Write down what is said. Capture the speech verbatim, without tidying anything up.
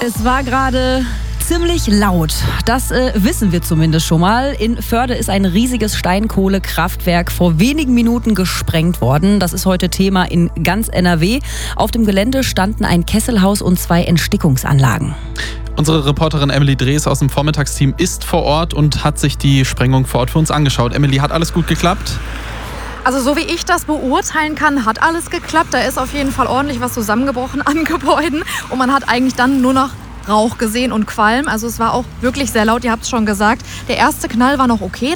Es war gerade ziemlich laut. Das äh, wissen wir zumindest schon mal. In Förde ist ein riesiges Steinkohlekraftwerk vor wenigen Minuten gesprengt worden. Das ist heute Thema in ganz N R W. Auf dem Gelände standen ein Kesselhaus und zwei Entstickungsanlagen. Unsere Reporterin Emily Drees aus dem Vormittagsteam ist vor Ort und hat sich die Sprengung vor Ort für uns angeschaut. Emily, hat alles gut geklappt? Also so wie ich das beurteilen kann, hat alles geklappt. Da ist auf jeden Fall ordentlich was zusammengebrochen an Gebäuden. Und man hat eigentlich dann nur noch Rauch gesehen und Qualm. Also es war auch wirklich sehr laut, ihr habt es schon gesagt. Der erste Knall war noch okay.